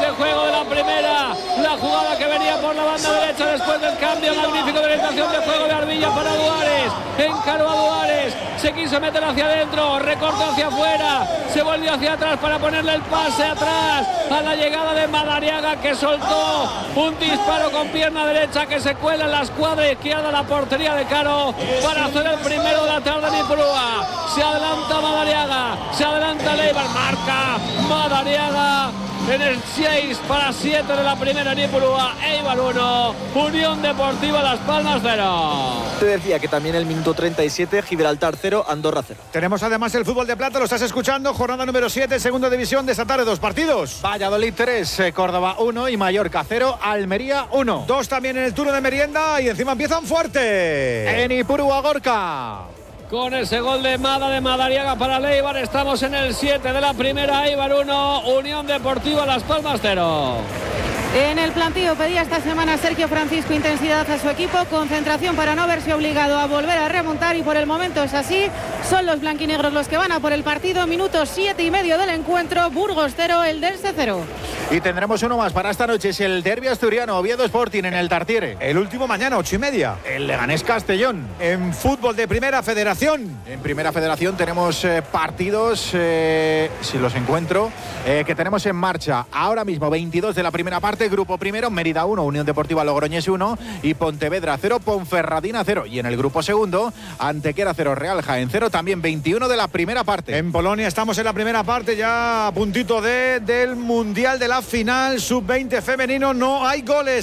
de juego de la primera. La jugada que venía por la banda derecha después del cambio magnífico de orientación de juego de Arvilla para Duárez. Encaró a Duárez, se quiso meter hacia adentro, recortó hacia afuera, se volvió hacia atrás para ponerle el pase atrás a la llegada de Madariaga, que soltó un disparo con pierna derecha que se cuela en la escuadra izquierda, la portería de Caro, para hacer el primero de la tarde en Ipurúa. Se adelanta Madariaga, se adelanta Leibar, marca Madariaga en el 6-7 de la primera en Ipurúa. Eibar 1, Unión Deportiva Las Palmas 0. Te decía que también el minuto 37, Gibraltar 0, Andorra 0. Tenemos además el fútbol de plata, lo estás escuchando, jornada número 7, segunda división de esta tarde, 2 partidos. Valladolid 3, Córdoba 1 y Mallorca 0, Almería 1. 2 también en el turno de merienda y encima empiezan fuerte. En Ipurúa, Gorka. Con ese gol de Madariaga para Leibar, estamos en el 7 de la primera. Eibar 1, Unión Deportiva Las Palmas 0. En el plantío pedía esta semana Sergio Francisco intensidad a su equipo, concentración para no verse obligado a volver a remontar, y por el momento es así. Son los blanquinegros los que van a por el partido. Minuto 7:30 del encuentro. Burgos 0, Eldense 0. Y tendremos uno más para esta noche, es el derbi asturiano, Oviedo Sporting en el Tartiere. El último mañana, 8:30. El Leganés Castellón. En fútbol de Primera Federación. En Primera Federación tenemos partidos, si los encuentro, que tenemos en marcha. Ahora mismo 22 de la primera parte, grupo primero, Mérida 1, Unión Deportiva Logroñés 1 y Pontevedra 0, Ponferradina 0. Y en el grupo segundo, Antequera 0, Real Jaén 0, también 21 de la primera parte. En Polonia estamos en la primera parte, ya a puntito del Mundial de la final, sub-20 femenino, no hay goles.